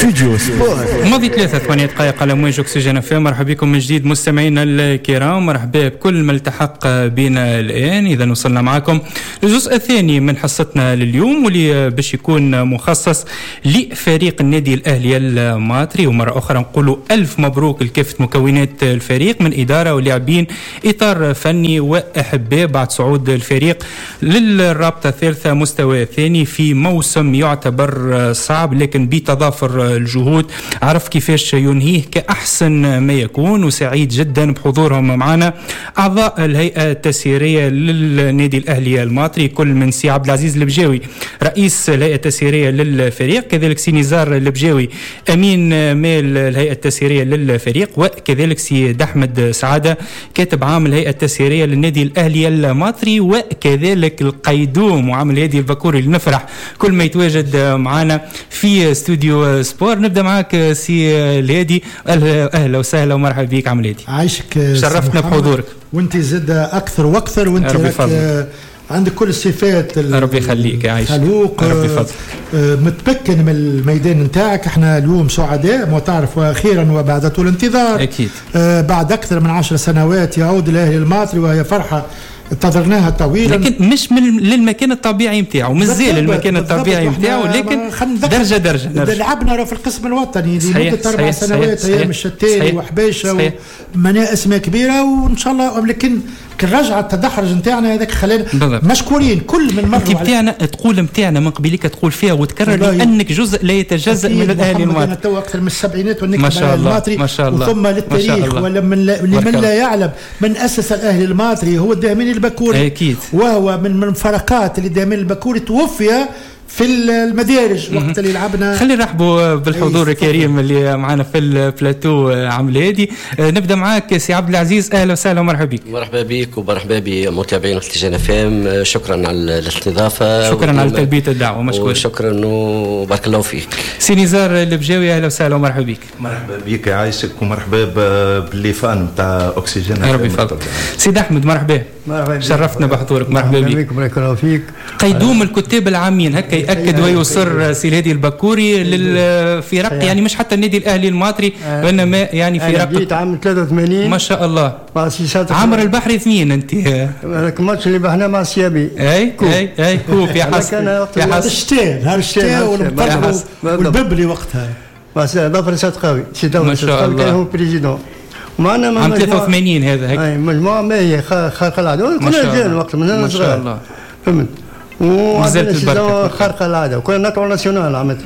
ستوديو سبور. ماضي 8 دقائق على موج أكسجين FM. مرحبا بكم من جديد مستمعينا الكرام، مرحبا بكل ما التحق بنا الآن. إذا وصلنا معكم الجزء الثاني من حصتنا لليوم، واللي باش يكون مخصص لفريق النادي الأهلي الماطري. ومرة أخرى نقولوا ألف مبروك لكافة مكونات الفريق من إدارة ولاعبين، إطار فني وأحباء، بعد صعود الفريق للرابطة الثالثة مستوى ثاني في موسم يعتبر صعب، لكن بتضافر الجهود عرف كيفاش ينهيه كأحسن ما يكون. وسعيد جدا بحضورهم معنا أعضاء الهيئة التسييرية للنادي الأهلي الماطري، كل من سي عبد العزيز البجاوي رئيس الهيئة التسييرية للفريق، كذلك سي نزار البجاوي أمين مال الهيئة التسييرية للفريق، وكذلك سي أحمد سعادة كاتب عام الهيئة التسييرية للنادي الأهلي الماطري، وكذلك القيدوم وعامل هادي البكوري لنفرح كل ما يتواجد معنا في استوديو سبور. نبدا معك سي الهادي، اهلا وسهلا ومرحبا بك. عامل هادي؟ عايشك، شرفتنا بحضورك. وانت زاد اكثر واكثر، وانت عندك كل الصفات. ربي يخليك يا عايش، خلوق، متمكن من الميدان نتاعك. احنا اليوم سعداء معترف، واخيرا وبعد طول انتظار اكيد بعد اكثر من 10 سنوات يعود الاهلي الماطري، وهي فرحه انتظرناها طويلا، لكن مش من للمكان الطبيعي نتاعو، مازال المكان الطبيعي نتاعو، لكن درجه لعبنا في القسم الوطني لمده 4 سنوات ايام الشتالي وحبيشه ومناء اسماء كبيره، وان شاء الله. لكن الرجعه التدحرج نتاعنا هذاك خلينا مشكورين كل من مره. انت نتاعنا تقول نتاعنا من قبلك تقول فيها وتكرر لانك جزء لا يتجزا من الاهلي الماطري. انا تو اكثر من السبعينات ما شاء الله الماطري، ما شاء الله، ثم للتاريخ ولمن لا يعلم من اسس الاهلي الماطري هو الدامين البكوري اكيد، وهو من الفرقات اللي الدامين البكوري توفي في المدارج وقت اللي لعبنا. خلينا نرحبوا بالحضور الكريم اللي معنا في البلاتو عمل هادي. نبدا معاك سي عبد العزيز، اهلا وسهلا ومرحبا بك. مرحبا بك ومرحبا بمتابعين أكسجين FM. شكرا على الاستضافه، شكرا على تلبيه الدعوه، مشكور، شكرا وبارك الله فيك. سي نزار البجاوي، اهلا وسهلا ومرحبا بك. مرحبا بك عايشك، ومرحبا باللي فان نتاع أكسجين. ربي يفضل. سي أحمد مرحبا، شرفتنا بحضورك. مرحبا بك. بارك الله فيك. قيدوم الكتاب العامين هكا يأكد ويصر سي الهادي البكوري للفرق، يعني مش حتى النادي الأهلي الماطري وإنما يعني فرق. جيت عام 83 ما شاء الله. عمر البحري 2 أنت. هذاك الماتش اللي بحنا مع السيابي. أي كوب يا حسن. يا الشتاء، نهار الشتاء والببلي وقتها. بس ظفر ساتقاوي، سي ظفر ساتقاوي كان هو بريزيدون. معنا عام 83 هذا هيك. اي مجموعه ما هي خارقه العاده، كنا جيران وقت من صغار. ما شاء الله. فهمت. وعندنا خارقه العاده، وكنا نطلعوا ناسيونال عملت.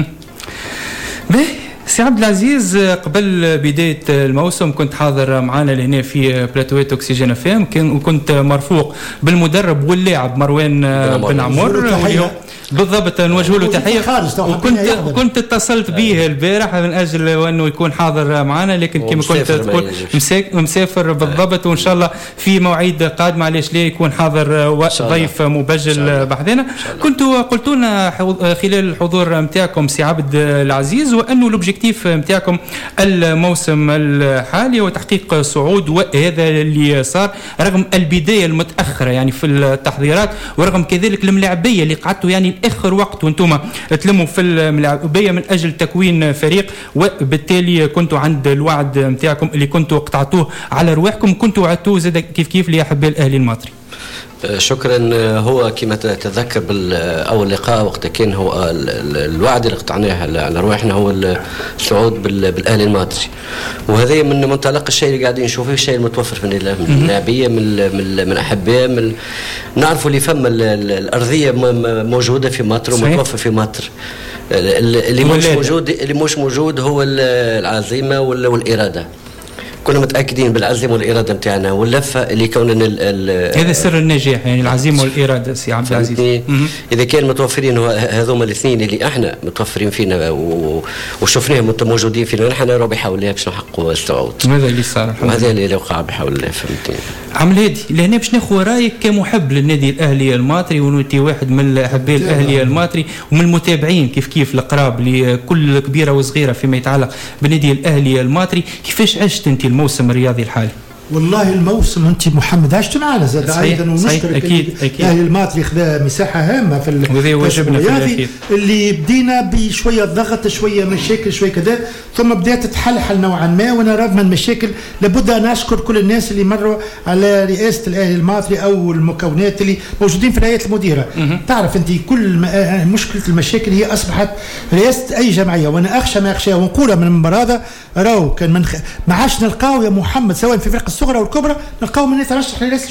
باهي سي عبد العزيز، قبل بدايه الموسم كنت حاضر معنا لهنا في بلاتوات أكسجين FM، وكنت مرفوق بالمدرب واللاعب مروان بن عمر. بالضبط، نوجه له تحيه. وكنت اتصلت به البارح من اجل انه يكون حاضر معنا، لكن كما كنت تقول مسافر بالضبط، وان شاء الله في موعد قادم علاش لا يكون حاضر ضيف مبجل بحذنا. كنتوا قلتوا لنا خلال الحضور نتاعكم سي عبد العزيز، وانه الاوبجيكتيف نتاعكم الموسم الحالي وتحقيق صعود، وهذا اللي صار رغم البدايه المتاخره يعني في التحضيرات، ورغم كذلك الملاعبيه اللي قعدتوا يعني اخر وقت وانتم تلموا في الملاعبيه من اجل تكوين فريق، وبالتالي كنتوا عند الوعد نتاعكم اللي كنتوا قطعتوه على رواحكم، كنتوا وعدتوه زاد كيف لاحباء الاهلي الماطري. شكرا. هو كما تتذكر باول لقاء وقت كان هو الوعد اللي قطعناه على رواحنا هو الصعود بالاهلي الماطري، وهذا من منطلق الشيء اللي قاعدين نشوفه، الشيء المتوفر في اللاعبيه من احباء، نعرفوا اللي فما الارضيه موجوده في مصر ومتوفر في مصر. اللي مش موجود هو العزيمه والاراده. كنا متاكدين بالعزيمه والاراده نتاعنا واللفه اللي كوننا هذا سر النجاح، يعني العزيمه والاراده سي عبد العزيز. اذا كان متوفرين هذوما الاثنين اللي احنا متوفرين فينا وشفناهم موجودين فينا، نحن نروح بحول الله باش نحققوا الصعود. هذا اللي صار، وهذا اللي وقع بحول الله. فهمتني عمل هادي لهنا باش ناخذ رايك كمحب للنادي الاهلي الماطري، وانتي واحد من احباء الاهلي الماطري ومن المتابعين كيف القراب لكل كبيره وصغيره فيما يتعلق بالنادي الاهلي الماطري. كيفاش عشت انت الموسم الرياضي الحالي؟ والله الموسم انت محمد عشت معنا زاد ايضا ونشكرك اكيد اهلي الماطري خذا مساحه هامه في وهذا واجبنا في الاخير اللي بدينا بشويه ضغط شويه مشاكل شويه كذا ثم بدات تتحلحل نوعا ما وانا رغم المشاكل لابد ان اشكر كل الناس اللي مروا على رئاسه الاهلي الماطري او المكونات اللي موجودين في الهيئه المديره. تعرف انت كل مشكله المشاكل هي اصبحت رئاسه اي جمعيه وانا اخشى ما اخشاه ونقولها من المنبر هذا راهو كان ما عادش نلقاو يا محمد سواء في فرق الصغرى والكبرى نلقاو من يترشح لرئاسه